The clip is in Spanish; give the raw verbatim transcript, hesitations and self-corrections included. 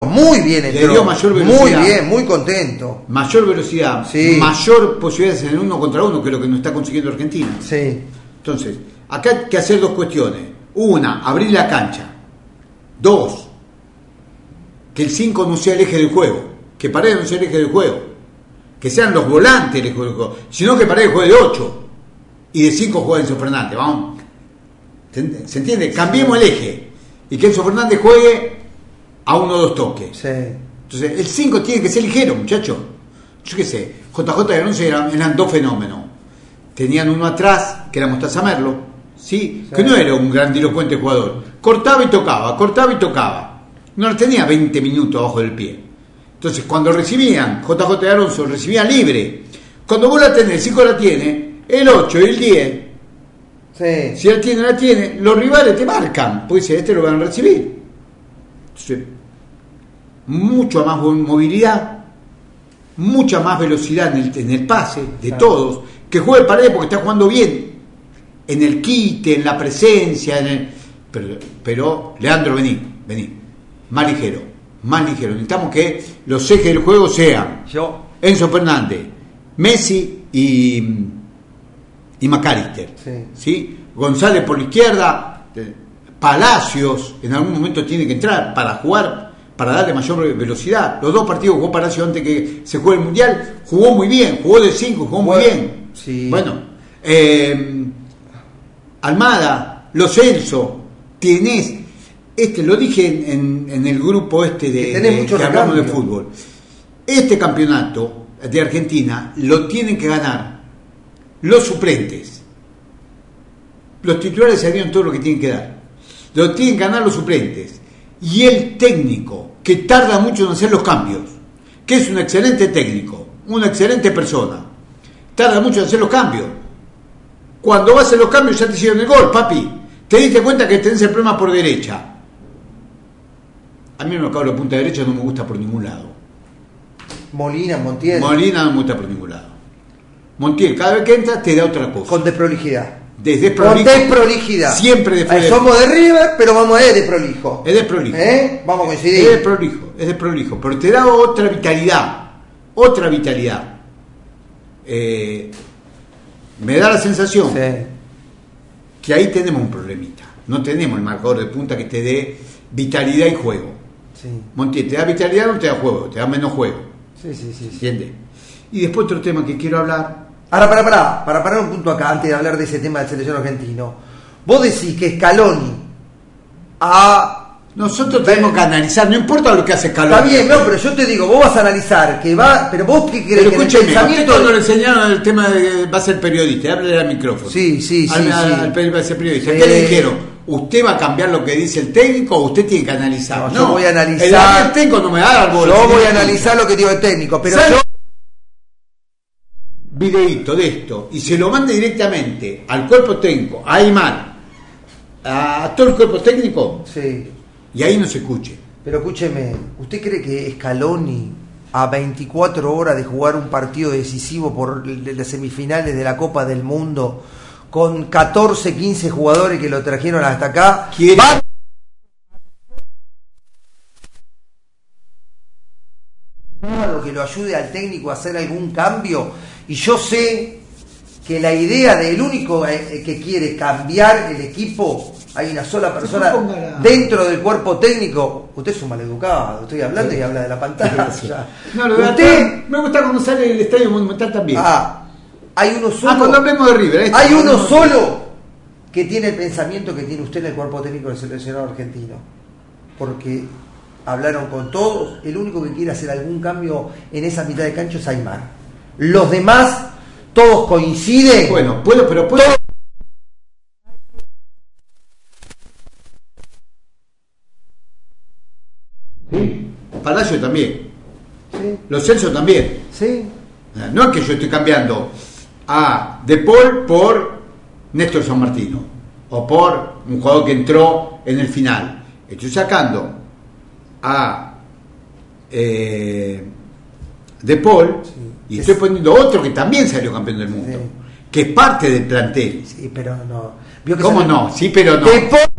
Muy bien, le dio mayor velocidad. Muy bien, muy contento. Mayor velocidad, sí. Mayor posibilidades en el uno contra uno, que es lo que no está consiguiendo Argentina. Sí. Entonces, acá hay que hacer dos cuestiones. Una, abrir la cancha. Dos, que el cinco no sea el eje del juego. Que Paredes no sea el eje del juego. Que sean los volantes el eje del juego. Sino que Paredes juegue de ocho. Y de cinco juegue Enzo Fernández. Vamos. ¿Se entiende? Cambiemos el eje. Y que Enzo Fernández juegue a uno o dos toques. Sí. Entonces, el cinco tiene que ser ligero, muchachos. Yo qué sé, J J y Alonso eran, eran dos fenómenos. Tenían uno atrás, que era Mostaza Merlo, ¿sí? Sí. Que no era un grandilocuente jugador. Cortaba y tocaba, cortaba y tocaba. No tenía veinte minutos abajo del pie. Entonces, cuando recibían, J J y Alonso recibían libre. Cuando vos la tenés, el cinco la tiene, el ocho y el diez, sí. Si la tiene, la tiene, los rivales te marcan, pues este lo van a recibir. Entonces, mucha más movilidad, mucha más velocidad en el, en el pase de claro. Todos, que juegue Paredes porque está jugando bien en el quite, en la presencia, en el, pero, pero Leandro, vení, vení, más ligero, más ligero. Necesitamos que los ejes del juego sean Yo. Enzo Fernández, Messi y, y McAllister, sí. ¿Sí? González por la izquierda, Palacios en algún momento tiene que entrar para jugar, para darle mayor velocidad. Los dos partidos jugó Palacios antes que se juegue el Mundial, jugó muy bien, jugó de cinco, jugó muy bueno, bien. Sí. Bueno, eh, Almada, Lo Celso, tenés, este lo dije en, en, en el grupo este de, de que hablamos de fútbol. Este campeonato de Argentina lo tienen que ganar los suplentes. Los titulares sabían todo lo que tienen que dar. Lo tienen que ganar los suplentes. Y el técnico, que tarda mucho en hacer los cambios, que es un excelente técnico, una excelente persona, tarda mucho en hacer los cambios. Cuando vas a hacer los cambios ya te hicieron el gol, papi. Te diste cuenta que tenés el problema por derecha. A mí no me acabo la punta derecha, no me gusta por ningún lado. Molina, Montiel. Molina no me gusta por ningún lado. Montiel, cada vez que entra te da otra cosa. Con desprolijidad. Desde Con desprolijidad. Siempre después de... Somos de River, pero vamos a ir de prolijo. Es de prolijo. ¿Eh? Vamos a coincidir. Es de prolijo, es de prolijo. Pero te da otra vitalidad. Otra vitalidad. Eh, me da la sensación sí. que ahí tenemos un problemita. No tenemos el marcador de punta que te dé vitalidad y juego. Sí. Montiel, ¿te da vitalidad o no te da juego? Te da menos juego. Sí, sí, sí. ¿Entiendes? Y después otro tema que quiero hablar. Ahora, para, para, para parar un punto acá, antes de hablar de ese tema del selección argentino. Vos decís que Scaloni a... Nosotros tenemos que analizar, no importa lo que hace Scaloni. Está bien, no, pero yo te digo, vos vas a analizar que va... Pero vos qué crees que escúcheme, el pensamiento... cuando le enseñaron el tema de va a ser periodista, háblale al micrófono. Sí, sí, sí. Al, sí. Al, al, va a ser periodista. Sí. ¿Qué le dijeron? ¿Usted va a cambiar lo que dice el técnico o usted tiene que analizar? No, no yo voy a analizar... El, el técnico no me va a dar bola. Yo voy a analizar lo que digo el técnico, pero ¿Sabe? yo... Videíto de esto y se lo mande directamente al cuerpo técnico, a Aymar, a todo el cuerpo técnico, sí. Y ahí no se escuche. Pero escúcheme, ¿usted cree que Scaloni a veinticuatro horas de jugar un partido decisivo por las semifinales de la Copa del Mundo con catorce, quince jugadores que lo trajeron hasta acá, ¿quiere? Va que lo ayude al técnico a hacer algún cambio? Y yo sé que la idea del único que quiere cambiar el equipo, hay una sola persona dentro del cuerpo técnico. Usted es un maleducado, estoy hablando sí. Y habla de la pantalla. Sí, sí. No, lo usted me gusta cuando sale el Estadio Monumental también. Ah, hay uno solo. Ah, cuando hablemos de River, este, hay uno solo que tiene el pensamiento que tiene usted en el cuerpo técnico del seleccionado argentino, porque hablaron con todos. El único que quiere hacer algún cambio en esa mitad de cancha es Aymar. Los demás, todos coinciden. Bueno, puedo, pero puedo. Todo... Sí. Palacio también. Sí. Los Celso también. Sí. No es que yo estoy cambiando a De Paul por Néstor San Martino o por un jugador que entró en el final. Estoy sacando a eh, De Paul. Sí. Y estoy poniendo otro que también salió campeón del mundo, sí. Que es parte del plantel. Sí, pero no. ¿Cómo salió? No? Sí, pero no. De Paul